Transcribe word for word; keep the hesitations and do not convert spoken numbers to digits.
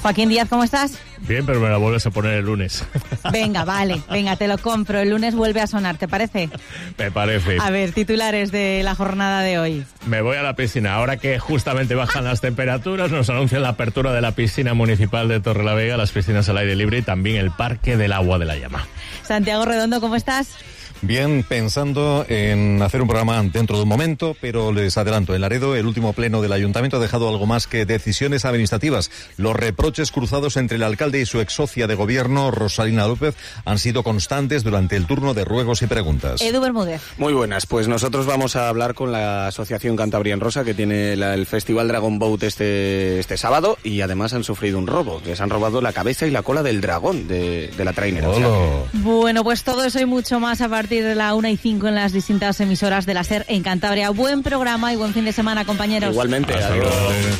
Joaquín Díaz, ¿cómo estás? Bien, pero me la vuelves a poner el lunes. Venga, vale, venga, te lo compro. El lunes vuelve a sonar, ¿te parece? Me parece. A ver, titulares de la jornada de hoy. Me voy a la piscina. Ahora que justamente bajan las temperaturas, nos anuncian la apertura de la piscina municipal de Torrelavega, las piscinas al aire libre y también el Parque del Agua de la Llama. Santiago Redondo, ¿cómo estás? Bien, pensando en hacer un programa dentro de un momento, pero les adelanto, en Laredo el último pleno del ayuntamiento ha dejado algo más que decisiones administrativas. Los reproches cruzados entre el alcalde y su ex socia de gobierno, Rosalina López, han sido constantes durante el turno de ruegos y preguntas. Edu Bermúdez. Muy buenas, pues nosotros vamos a hablar con la Asociación Cantabria en Rosa, que tiene la, el Festival Dragon Boat este, este sábado, y además han sufrido un robo, que se han robado la cabeza y la cola del dragón de, de la trainera. O sea que... Bueno, pues todo eso y mucho más a partir de la una y cinco en las distintas emisoras de la SER en Cantabria. Buen programa y buen fin de semana, compañeros. Igualmente, adiós.